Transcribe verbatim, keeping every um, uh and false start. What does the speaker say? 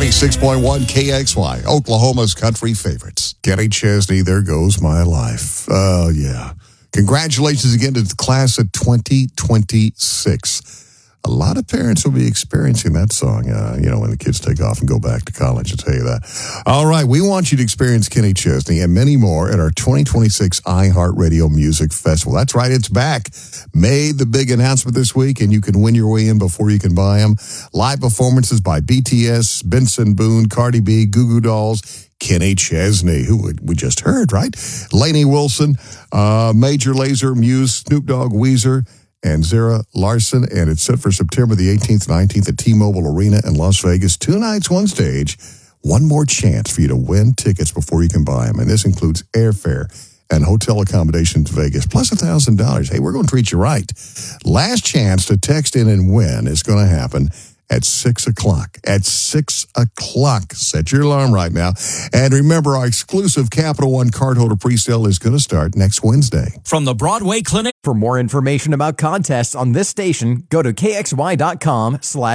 ninety-six point one K X Y, Oklahoma's country favorites. Kenny Chesney, There Goes My Life. Oh, yeah. Congratulations again to the class of twenty twenty-six. A lot of parents will be experiencing that song, uh, you know, when the kids take off and go back to college, I'll tell you that. All right, we want you to experience Kenny Chesney and many more at our twenty twenty-six iHeartRadio Music Festival. That's right, it's back. Made the big announcement this week, and you can win your way in before you can buy them. Live performances by B T S, Benson Boone, Cardi B, Goo Goo Dolls, Kenny Chesney, who we just heard, right? Lainey Wilson, uh, Major Lazer, Muse, Snoop Dogg, Weezer, and Zara Larson, and it's set for September the eighteenth, nineteenth at T-Mobile Arena in Las Vegas. Two nights, one stage, one more chance for you to win tickets before you can buy them, and this includes airfare and hotel accommodations in Vegas, plus one thousand dollars. Hey, we're going to treat you right. Last chance to text in and win is going to happen at six o'clock. At six o'clock. Set your alarm right now. And remember, our exclusive Capital One cardholder presale is going to start next Wednesday. From the Broadway Clinic. For more information about contests on this station, go to K X Y dot com slash